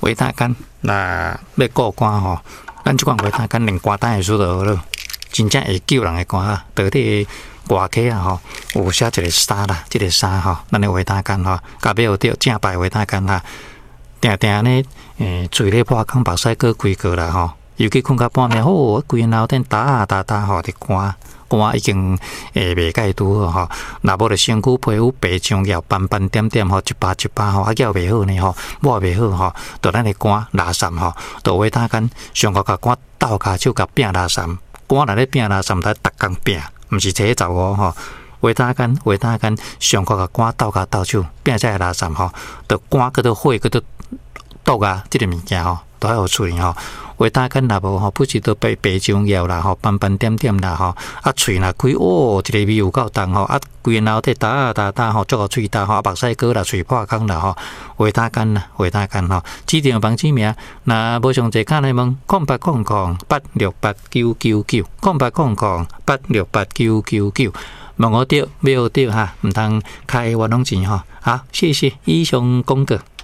维他干，那要顾肝吼，咱即款维他干连肝胆会输就好了，真正会救人的肝啊！到底外壳啊吼，有写一个沙啦，这个沙吼，咱的维他干吼，甲买有着正牌维他干啦，定定呢，嘴咧破空，目屎过几个啦吼，尤其困到半暝，规个脑顶打吼，伫肝已经袂解拄好吼，若无就身躯皮肤白像药斑斑点点吼，一巴吼，啊叫袂好呢吼，抹袂好吼，就咱的肝拉散吼，就维他干上个甲肝斗骹手甲拼拉散，肝若咧拼拉散，得逐工拼，毋是这查某吼。维他干上个甲肝斗骹斗手拼才会拉散吼，就肝佮到火佮到毒啊，即个物件吼，都要有处理吼。维他干若无吼，不是都白种药啦吼，斑斑点点啦吼，啊喙若开一个味有够重吼，啊规个脑袋打吼，足个喙打吼，啊目屎过啦，喙破空啦吼，维他干吼，指定房址名，若无上济卡来问0800868999，0800868999，问我着，买我着哈，毋通开冤枉钱吼。好，谢谢以上功德。